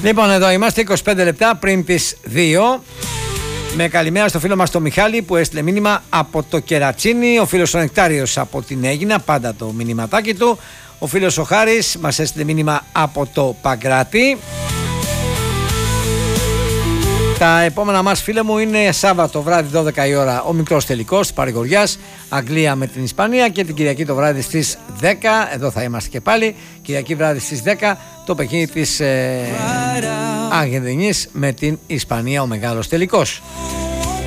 Λοιπόν, εδώ είμαστε 25 λεπτά πριν τις 2. Με καλημέρα στο φίλο μας τον Μιχάλη που έστειλε μήνυμα από το Κερατσίνι. Ο φίλος ο Νεκτάριος από την Αίγινα, πάντα το μηνυματάκι του. Ο φίλος ο Χάρης μας έστειλε μήνυμα από το Παγκράτη. Τα επόμενα μας, φίλε μου, είναι Σάββατο βράδυ 12 η ώρα ο μικρός τελικός της Παρηγοριάς, Αγγλία με την Ισπανία, και την Κυριακή το βράδυ στις 10, εδώ θα είμαστε και πάλι, Κυριακή βράδυ στις 10 το παιχνίδι της Αργεντινής με την Ισπανία, ο μεγάλος τελικός.